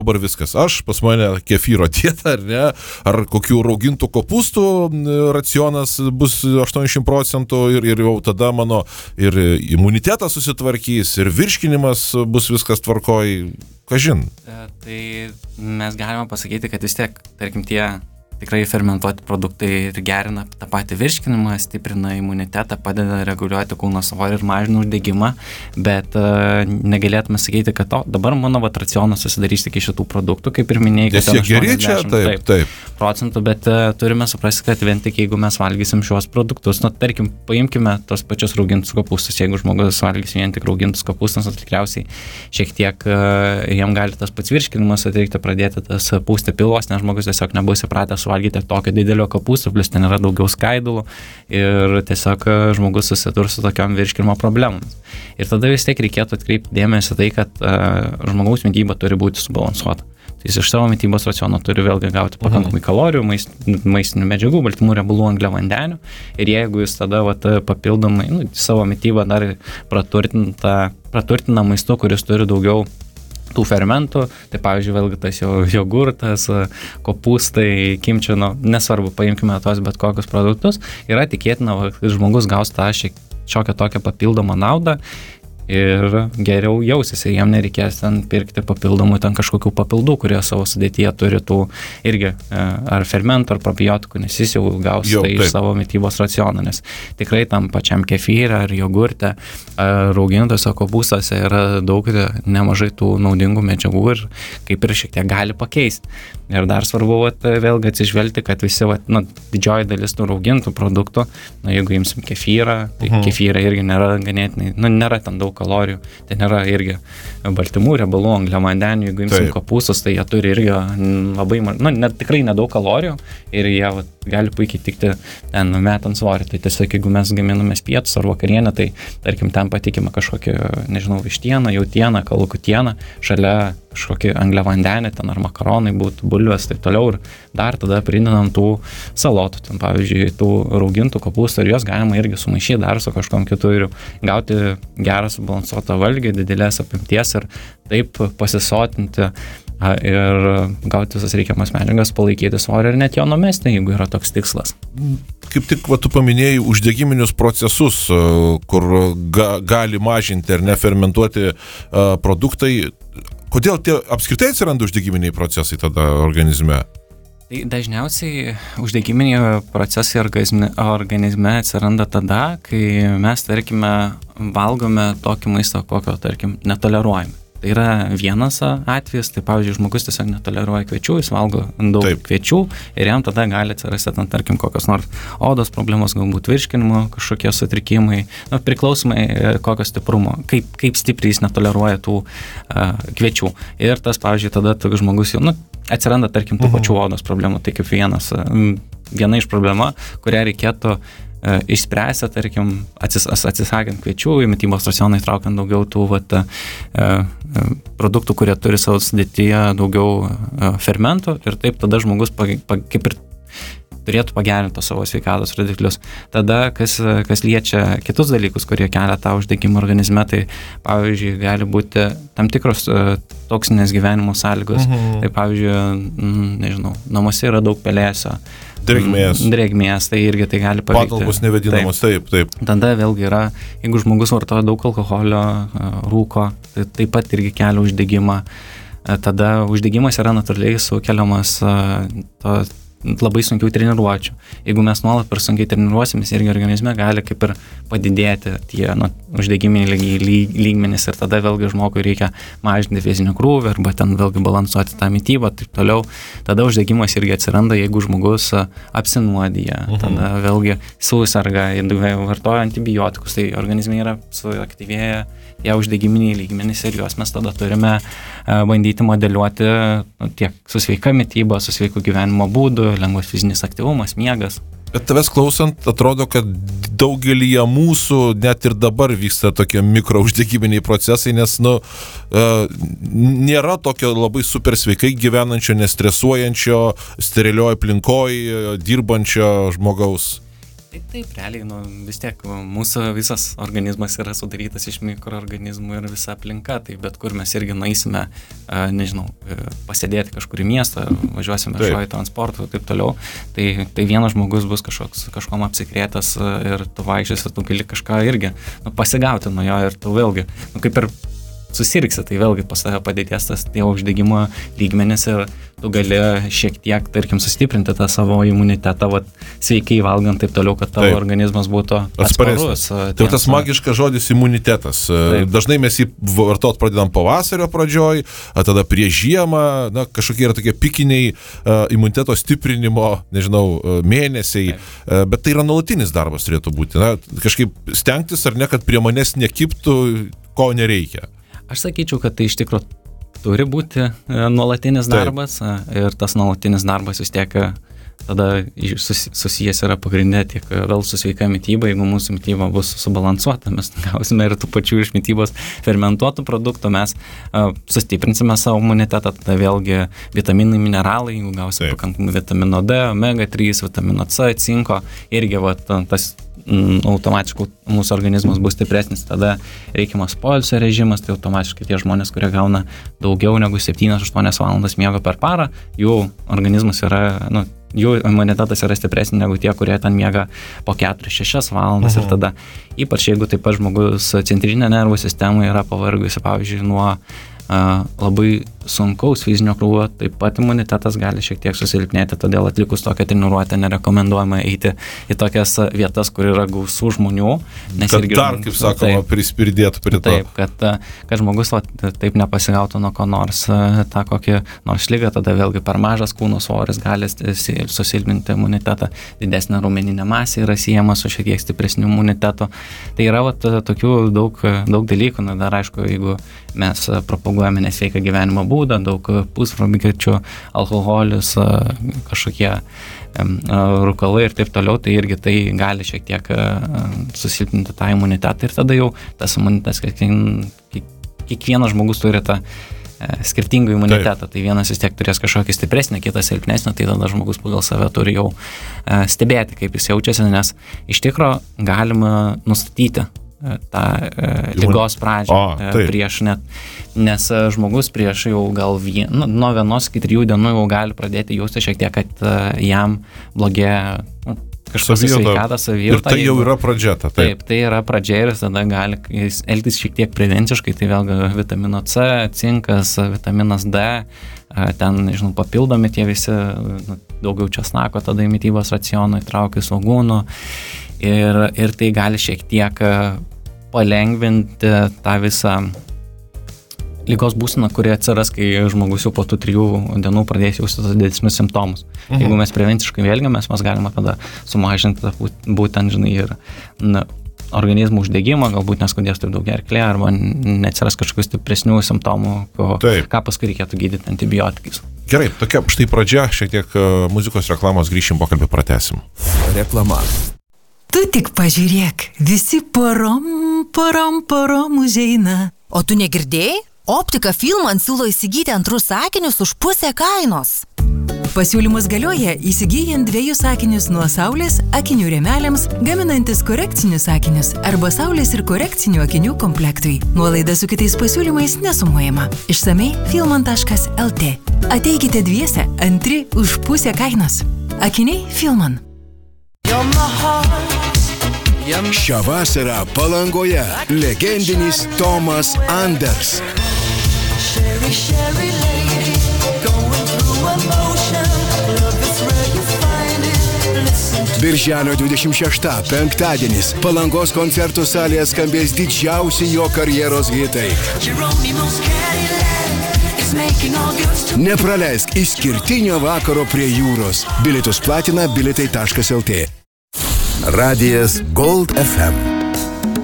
dabar viskas. Aš pas mane kefyro dieta, ar ne, ar kokių raugintų kopūstų racionas bus 80% ir jau tada mano ir imunitetas susitvarkys, ir virškinimas bus viskas tvarkoj, kažin. Tai mes galime pasakyti, kad vis tiek, tarkim, tie tikrai fermentuoti produktai ir gerina tą patį virškinimą, stiprina imunitetą, padeda reguliuoti kūno svorį ir mažina uždegimą, bet negalėtume sakyti, kad dabar mano racionas susidarys tik iš šitų produktų, kaip ir minėjai, kad jie geri čia, taip. Procentų, bet turime suprasti, kad vien tik jeigu mes valgysim šiuos produktus, tarkim, paimkime tos pačius raugintus kopūstus, jeigu žmogus valgys vien tik raugintus kopūstus, tikriausiai šiek tiek jam gali tas pats virškinimas suteikti, pradėti tas pūsti pilos, nes žmogus tiesiog nebus įpratęs valgyti tokio didelio kopūstų, plus ten yra daugiau skaidulų ir tiesiog žmogus susidurs su tokiom virškinimo problemomis. Ir tada vis tiek reikėtų atkreipti dėmesį tai, kad žmogaus mityba turi būti subalansuota. Jis iš savo mitybos raciono turi vėlgi gauti pakankamai kalorijų, maistinių medžiagų, baltymų, riebalų, angliavandenių. Ir jeigu jis tada papildomai savo mitybą dar praturtina maistu, kuris turi daugiau tų fermentų, tai pavyzdžiui, vėlgi tas jogurtas, kopūstai, kimči, nesvarbu, paimkime tos bet kokius produktus, yra tikėtina, kad žmogus gaus tą šiokią tokią papildomą naudą ir geriau jausis ir jam nereikės ten pirkti papildomų ten kažkokių papildų, kurie savo sudėtyje turi tų irgi ar fermentų, ar probiotikų, nes jis jau gaus iš savo mitybos raciono, nes tikrai tam pačiam kefyre ar jogurte, raugintuose kopūstuose yra daug nemažai tų naudingų medžiagų ir kaip ir šiek tiek gali pakeisti. Ir dar svarbu vėlgi atsižvelgti, kad visi didžioji dalis tų raugintų produktų, jeigu imsim kefyrą, tai kefyra irgi nėra ganėtinai, nėra ten daug kalorijų, ten yra irgi baltymų, riebalų, angliavandenių, jeigu imsim kopūstus, tai jie turi irgi labai, tikrai nedaug kalorijų ir jie gali puikiai tikti ten metant svorį. Tai tiesiog, jeigu mes gaminamės pietus ar vakarienę, tai tarkim ten patikime kažkokį, nežinau, vištieną, jautieną, kalakutieną, šalia kažkokį angliavandenį, ten ar makaronai būtų, bulvės, taip toliau ir dar tada pridedam tų salotų, ten pavyzdžiui, tų raugintų kopūstų ir juos galima irgi sumaišyti dar su kažkom kitu ir gauti gerą subalansuotą valgį, didelės apimties ir taip pasisotinti ir gauti visas reikiamas medžiagas, palaikyti svorį ir net jo numesti, jeigu yra toks tikslas. Kaip tik tu paminėjai uždegiminius procesus, kur gali mažinti ar nefermentuoti produktai. Kodėl tie apskritai atsiranda uždegiminiai procesai tada organizme? Tai dažniausiai uždegiminiai procesai organizme atsiranda tada, kai mes, tarkime, valgome tokį maistą, kokio, tarkim, netoleruojame. Tai yra vienas atvejis, tai pavyzdžiui, žmogus tiesiog netoleruoja kviečių, jis valgo daug kviečių ir jam tada gali atsirasti, tarkim, kokios nors odos problemos, galbūt virškinimo kažkokie sutrikimai, priklausomai kokio stiprumo, kaip stipriai jis netoleruoja tų kviečių. Ir tas, pavyzdžiui, tada žmogus jau atsiranda, tarkim, tų pačių odos problemų, tai kaip viena iš problema, kurią reikėtų išspręsti, tarkim, atsisakant kviečių, į mitybos racioną įtraukiant daugiau tų produktų, kurie turi savo sudėtyje daugiau fermentų ir taip tada žmogus kaip ir turėtų pagerinti savo sveikatos rodiklius. Tada, kas liečia kitus dalykus, kurie kelia tą uždegimą organizme, tai pavyzdžiui, gali būti tam tikros toksinės gyvenimo sąlygos. Tai pavyzdžiui, nežinau, namuose yra daug pelėsio. Drėgmės, tai irgi tai gali paveikti. Patalpos nevėdinamos, taip. Tada vėlgi yra, jeigu žmogus vartoja daug alkoholio, rūko, tai taip pat irgi kelia uždegimą. Tada uždegimas yra natūraliai sukeliamas labai sunkių treniruočių. Jeigu mes nuolat per sunkiai treniruosimės, irgi organizme gali kaip ir padidėti tie uždegiminiai lygmenys ir tada vėlgi žmogui reikia mažinti fizinį krūvį arba ten vėlgi balansuoti tą mitybą, taip toliau. Tada uždegimas irgi atsiranda, jeigu žmogus apsinuodija, tada vėlgi susirga, vartoja antibiotikus, tai organizme yra suaktyvėję tie uždegiminiai lygmenys ir juos mes tada turime bandyti modeliuoti tiek su sveika mityba, su sveiku gyvenimo būdu, lengvas fizinis aktyvumas, miegas. Bet tavęs klausant, atrodo, kad daugelyje mūsų net ir dabar vyksta tokie mikrouždegiminiai procesai, nes nėra tokio labai super sveikai gyvenančio, nestresuojančio, sterilioj aplinkoj dirbančio žmogaus. Taip, realiai, vis tiek mūsų visas organizmas yra sudarytas iš mikroorganizmų ir visa aplinka, tai bet kur mes irgi naisime, nežinau, pasėdėti kažkur į miestą, važiuosime viešuoju transportu ir taip toliau, tai vienas žmogus bus kažkom apsikrėtęs ir tu vaikščiasi ir tu gali kažką irgi pasigauti nuo jo ir tu vėlgi, kaip ir susirgsi, tai vėlgi pas tave padėties tas tie uždegimo lygmenis ir tu gali šiek tiek, tarkim, sustiprinti tą savo imunitetą, sveikai valgant taip toliau, kad tavo organizmas būtų atsparus. Tai tas magiškas žodis imunitetas. Dažnai mes jį vartot pradedam pavasario pradžioj, tada prieš žiemą, kažkokie yra tokie pikiniai imuniteto stiprinimo, nežinau, mėnesiai, bet tai yra nuolatinis darbas turėtų būti. Kažkaip stengtis ar ne, kad prie manęs nekiptų, ko nereikia. Aš sakyčiau, kad tai iš tikrųjų turi būti nuolatinis darbas ir tas nuolatinis darbas vis tiek tada susijęs yra pagrindė tiek vėl su sveika mityba, jeigu mūsų mityba bus subalansuota, mes gausime ir tų pačių iš mitybos fermentuotų produktų, mes sustiprinsime savo imunitetą, tada vėlgi vitaminai, mineralai, jeigu gausime pakankamai vitamino D, omega 3, vitamino C, cinko, irgi tas automatiškai mūsų organizmas bus stipresnis, tada reikiamas poilsio režimas, tai automatiškai tie žmonės, kurie gauna daugiau negu 7-8 valandas miego per parą, jų organizmas yra, jų imunitetas yra stipresnis negu tie, kurie ten miega po 4-6 valandas ir tada, ypač jeigu taip pat žmogus centrinė nervų sistema yra pavargusi, pavyzdžiui, nuo labai sunkaus fizinio krūvio, taip pat imunitetas gali šiek tiek susilpnėti, todėl atlikus tokią treniruotę nerekomenduojama eiti į tokias vietas, kur yra gausų žmonių. Kad dar, kaip sakoma, prispirdėtų prie to. Taip, kad žmogus taip nepasigautų nuo ko nors, tą kokį nors lygą, tada vėlgi per mažas kūno svoris gali susilpninti imunitetą, didesnė raumeninė masė yra siejama su šiek tiek stipresniu imunitetu. Tai yra tokių daug dalykų, dar aišku, jeigu mes propaguojame nesveiką gyvenimo būdą, daug pusfabrikačių, alkoholis, kažkokie rūkalai ir taip toliau, tai irgi tai gali šiek tiek susilpninti tą imunitetą ir tada jau tas imunitetas, kiekvienas žmogus turi tą skirtingą imunitetą, tai vienas vis tiek turės kažkokį stipresnį, kitas silpnesnį, tai tada žmogus pagal save turi jau stebėti, kaip jis jaučiasi, nes iš tikro galima nustatyti tą ligos pradžią prieš net, nes žmogus prieš jau gal nuo 1-3 dienų jau gali pradėti jausti šiek tiek, kad jam blogėja kažkokia sveikata, savijauta. Ir tai jau yra pradžia. Taip, tai yra pradžia ir tada gali elgtis šiek tiek prevenciškai, tai vėlgi vitamino C, cinkas, vitaminas D, ten, nežinau, papildomi tie visi, daugiau česnako tada į mitybos racioną įtraukiu svogūnų ir tai gali šiek tiek palengvinti tą visą ligos būseną, kuri atsiras, kai žmogus jau po tų 3 dienų pradės jausti tos didesnius simptomus. Jeigu mes prevenciškai vėlgiamės, mes galime tada sumažinti būtent, ir organizmų uždegimą, galbūt neskaudės taip daug gerklė, arba neatsiras kažkokių stipresnių simptomų, ką paskui reikėtų gydyti antibiotikais. Gerai, tokia štai pradžia, šiek tiek muzikos reklamos, grįšim, pokalbį pratęsim. Reklama. Tu tik pažiūrėk, visi porom užeina. O tu negirdėjai? Optika Filman siūlo įsigyti 2 sakinius už pusę kainos. Pasiūlymus galioja įsigyjant 2 sakinius nuo saulės akinių rėmeliams, gaminantis korekcinius sakinius arba saulės ir korekcinių akinių komplektui. Nuolaida su kitais pasiūlymais nesumuojama. Išsamei filman.lt. Ateikite dviese, 2 už pusę kainos. Akiniai Filman. Šią vasarą Palangoje legendinis Tomas Anders. Birželio 26, penktadienis, Palangos koncertų salėje skambės didžiausi jo karjeros hitai. Nepraleisk išskirtinio vakaro prie jūros. Bilietus platina bilitai.lt. Radijas Gold FM.